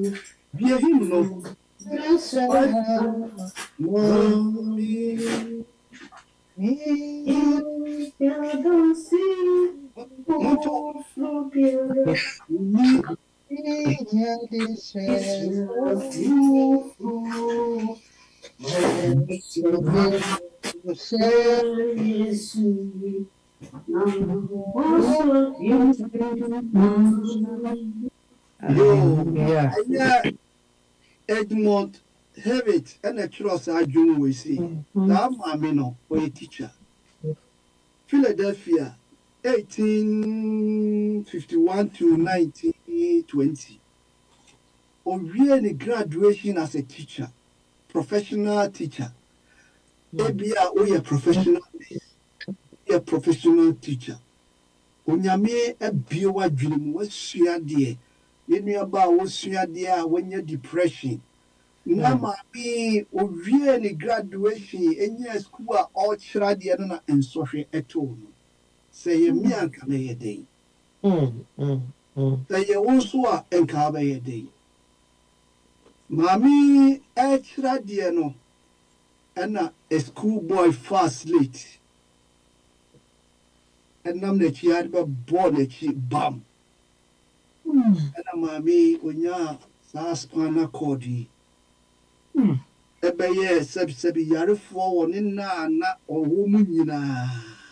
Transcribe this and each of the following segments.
Be a hymn no. Hallelujah. Edmond Hewitt and a cross adjun we see. That mammy no or a teacher. Philadelphia, 1851 to 1920. Owie graduation as a teacher, professional teacher. Ebia we a professional teacher. Onyame ebie wadwene mu wasua de. Yenua ba wasua de a wanya depression. Na maame owie ne graduation enya school a ɔkyerɛ deɛ no na nsɔhwɛ ɛtoo no. Sɛ yɛ mmea nka bɛyɛ den. Sɛ yɛ wo nso a nka bɛyɛ den. Maame ɛkyerɛ deɛ no ɛna a school boy fast late. Ɛnam n'akyi ade bɛbɔ n'akyi bam. Ɛna maame onya saa spinal cord yi. Ɛbɛyɛ sɛbisɛbi yarefoɔ wɔ ne na ɔwɔ mu nyinaa.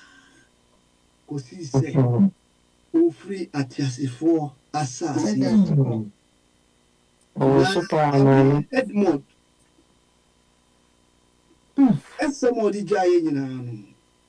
Kɔsi sɛ ofiri atiasefoɔ asase. Edmond. Ɛsɛm a ɔde gya yɛ nyinaa no.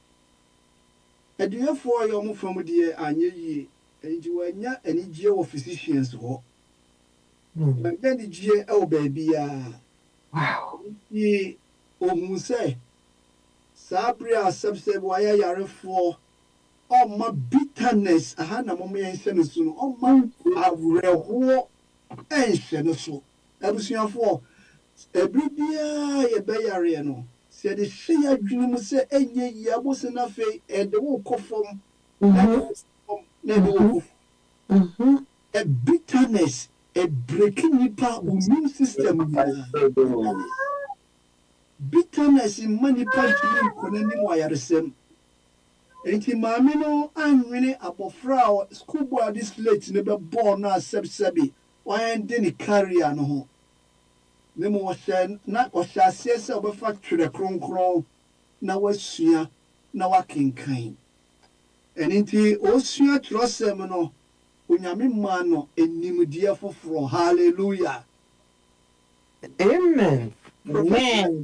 Aduafoɔ yɛ ɔmo fam deɛ anyɛ yie. Nti wɔanya anigye wɔ physicians hɔ. Wɔanya anigye wɔ baabiara. Yi ohun sɛ saa bere a sɛbsɛb wɔayɛ yarefoɔ ɔma bitterness aha na mɔmɔ yɛn hyɛ no so no ɔma awerɛhoɔ ɛnhyɛ no so. Abusuafoɔ ebiri biara yɛbɛyareɛ no sɛ yɛde hyɛ yɛ adwene mu sɛ ɛnyɛ yie abose no afei ɛde wo kɔ fam na ɛde wo kɔ fam. A bitterness a breaking nipa immune system nyinaa. Bitterness in many parts of the n'anim wɔ ayaresɛm. Enti maame no anwene abɔfra a school boy this late ne bɛbɔɔ no a sɛbsɛbi wɔayɛ de ne career no ho. Ne mu ɔhyɛ aseɛ sɛ ɔbɛfa twerɛ kronkron na wasua na wakenkan. Ɛno nti ɔsua twerɛsɛm no Onyame maa no enimdeɛ foforɔ. Hallelujah. Amen. Amen.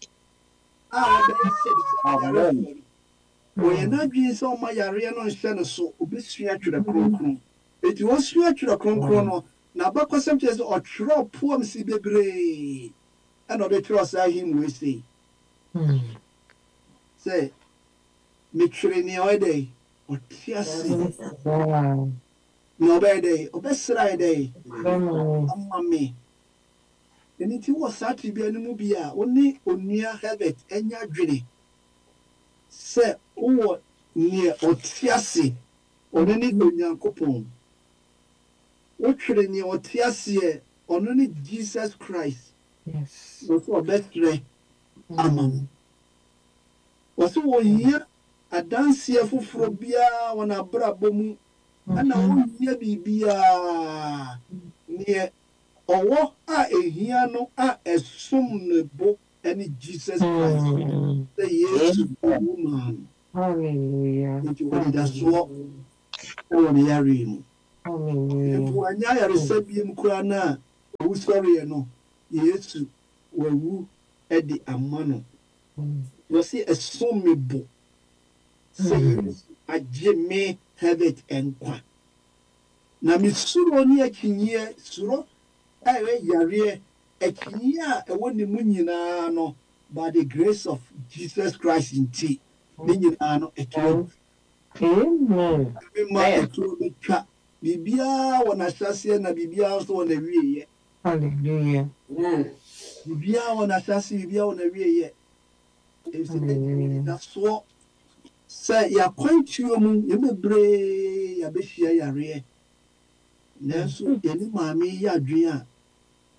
Wɔyɛ n'adwene sɛ ɔma yareɛ no nhyɛ no so obɛsua twerɛ kronkron. Enti wɔsua twerɛ kronkron no na abakɔsɛm kyerɛ sɛ ɔtwerɛ poem si bebree ɛna ɔbɛtwerɛ saa hymn wei sei. Sɛ metwerɛ nea ɔyɛ dɛ ɔte ase. Na ɔbɛyɛ dɛ ɔbɛsra yɛ dɛ ama me. Ɛno nti wɔ saa tibia no mu bi a wo ne onua Herbert anya adwene sɛ wowɔ nea ɔte ase ɔno ne Onyankopɔn. Wotwerɛ nea ɔte aseɛ ɔno ne Jesus Christ. Yes. Wɔsɛ ɔbɛtrɛ ama mo. Wɔsɛ wɔhia adanseɛ foforɔ biara wɔ n'abrabɔ mu. Ɛna wonyɛ biribiara neɛ ɔwɔ a ehia no a ɛsom ne bo ɛne Jesus Christ. Sɛ Yesu ɔwɔ maa no. Hallelujah. Nti wɔde da soɔ ɛwɔ ne yare mu. Hallelujah. Mpo anya yaresa biem koraa no a ɔwusɔreɛ no Yesu wawu ɛde ama no. Wɔse ɛsom me bo sɛ Yesu agye me Herbert nkwa. Na mesuro ne akyinyeɛ suro a ɛyɛ yareɛ akyinyeɛ a ɛwɔ ne mu nyinaa no by the grace of Jesus Christ nti ne nyinaa no ɛtɔ. Amen. Ma ɛtɔ bɛtwa biribiara wɔ n'ahyɛseɛ na biribiara nso wɔ n'awieeɛ. Hallelujah. Biribiara wɔ n'ahyɛseɛ biribiara wɔ n'awieeɛ. Ɛfisɛ ɛdasoɔ sɛ yɛakwantuo mu yɛbebree yɛabɛhyia yareɛ. Nanso yɛne maame yɛ adwene a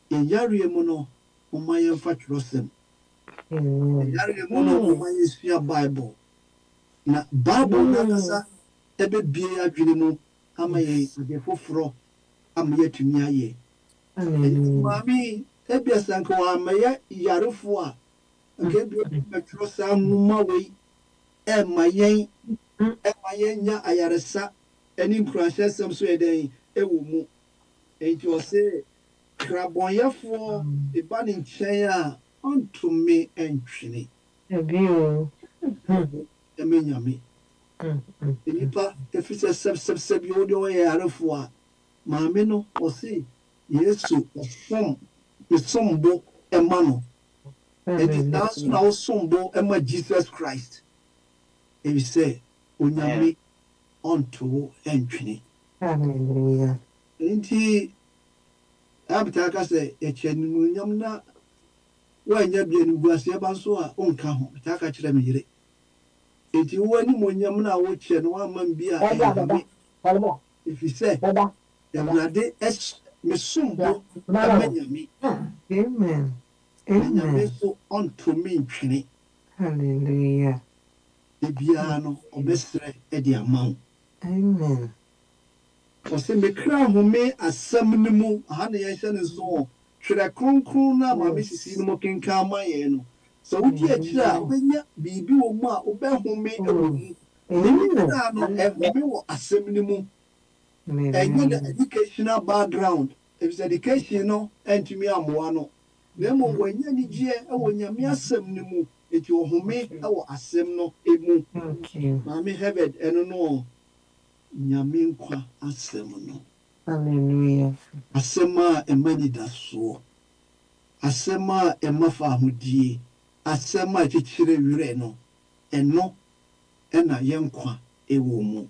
yɛyareɛ mu no momma yɛmfa twerɛsɛm yɛyareɛ mu no momma yɛsua bible na bible n'ankasa ɛbɛbie adwene mu ama yɛn ade foforɔ ama yɛatumi ayɛ maame ebia sanka wɔamɛyɛ yarefoɔ a nka ebia bɛtwerɛ saa nwoma wei ɛma yɛnya ayaresa ɛne nkuranhyɛsɛm so yɛ dɛn ɛwɔ mu enti ɔse krabɔnyɛfoɔ eba ne nkyɛn a ɔntumi ntwene ɛmɛ nyame nipa efi sɛ sɛbsɛbsɛ bi wode ɔyɛ yarefoɔ a maame no ɔse yesu ɔsom mesombo ɛma no ɛnti saa nso na wosombo ɛma jesus christ ebi sɛ onyame ɔnto ntwene nti abita ka sɛ yɛkyɛ nimonyam na woanya bia nimguaseɛ ba nso a wonka ho bita ka kyerɛ me yere nti wo animonyam no a wokyɛ no woama m bi a ɛyame ɛfiri sɛ awurade mesombo ɛma nyame nyame nso ɔnto me ntwene ebiara no ɔbɛserɛ ɛde ama wo ɔsɛ mekra home asɛm no mu aha ne yɛnhyɛ no nso twerɛ kronkron no a maame sisi no mu kenka ama yɛn no sɛ wodi akyire a wobɛnya biribi wɔ mu a wobɛhome wɔ mu ɛnyinaa no ɛhome wɔ asɛm no mu ɛnyɛ the educational background ɛfisɛ education no ɛntumi ammoa no na mmom wɔanya anigyeɛ ɛwɔ nyame asɛm no mu enti ɔhome ɛwɔ asɛm no mu maame herbert ɛno no nyame nkwa asɛm no asɛm a ɛma nidasoɔ asɛm a ɛma fa ahodie asɛm a ɛkyekyere werɛ no ɛno ɛna yɛnkwa ɛwɔ mu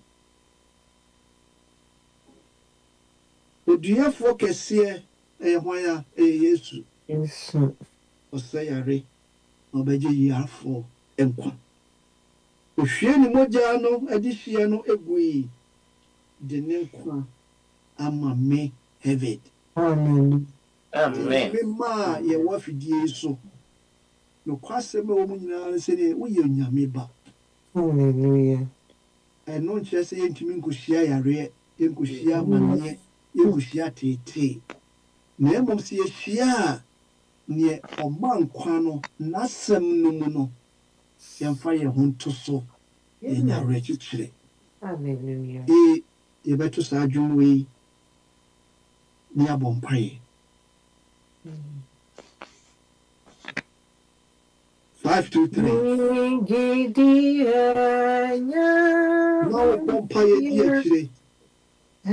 oduafoɔ kɛseɛ ɛyɛ hwan a ɛyɛ yesu ɔsɛ yare na ɔbɛgye yarefoɔ nkwa ohwie ne mogya no ade hyia no egui de ne nkwa ama me heaven amen ma yɛwɔ afidie so nokwasɛm a wɔ mu nyinaa sɛdeɛ woyɛ onyame ba ɛno nkyerɛ sɛ yɛntumi nkɔhyia yareɛ yɛnkɔhyia amanneɛ yɛnkɔhyia teetee na mmom sɛ yɛhyia a neɛ ɔma nkwa no n'asɛm no mu no yɛmfa yɛn ho nto so yɛnya awerɛkyekyerɛ yɛbɛto saa adwom wei ne abɔ mpaeɛ 5 2 3 na wɔbɔ mpaeɛ di akyire